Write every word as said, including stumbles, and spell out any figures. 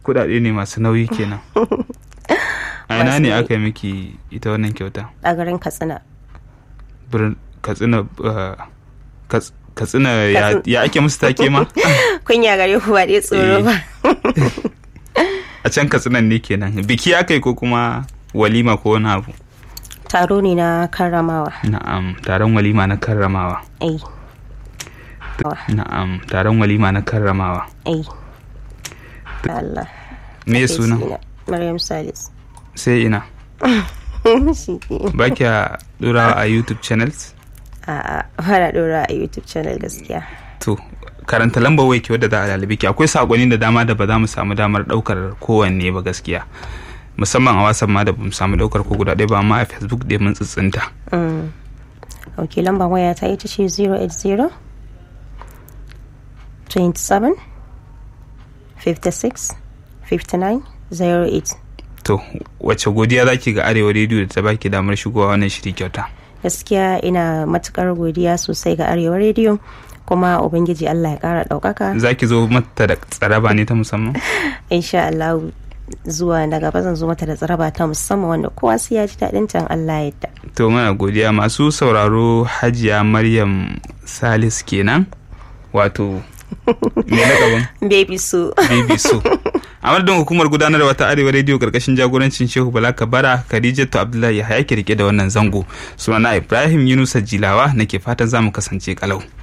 kudade ne masu nauyi kenan. A ina ne aka yi miki ita wannan kyauta? A garin Katsina. Katsina Katsina ya ake musu take ma? Kunya gare ku ba dai tsoro ba. A can Katsinan ne kenan. Biki aka yi ko kuma walima ko wani abu? Taro ne na karramawa. Na'am, taron walima na karramawa. Eh. Na'am, taron walima na karramawa. Eh. Allah. Me sunan? Maryam Salis. Sai ina. Ba kya dora a YouTube channels? A'a, ba na dora a YouTube channel gaskiya. To, karanta lambar wai ki wadda za a lalibi ki. Akwai sakonni da dama da ba za mu samu damar daukar kowanne ba gaskiya. Musamman a wasan ma da bamu samu daukar ko guda ɗaya ba, amma a Facebook dai mun tsitsinta. Mm. Okay, lambar waya ta ita ce zero eight zero twenty-seven fifty-six fifty-nine zero eight. To, wace godiya zaki ga Arewa Radio da ta baki damar shigowa wannan shiri kyauta? Gaskiya ina matukar godiya sosai ga Arewa Radio, kuma ubangiji Allah ya kara daukaka. Zaki zo mata da tsaraba ne ta musamman? Insha Allah, zuwa na gaba zan zo mata da tsaraba ta musamman wanda kowa sai ya ji daɗin ta Allah ya yarda. To muna godiya. Masu sauraro, Hajiya Maryam Salis kenan, wato me na gaban? Baby Su. Baby Su. A madadin hukumar gudanarwa ta Arewa Radio karkashin jagorancin Shehu Bala Kabara, Khadijatu Abdullahi Yahaya ke rike da wannan zango. Sunana Ibrahim Yunusa Jilawa, nake fatan zamu kasance kalau.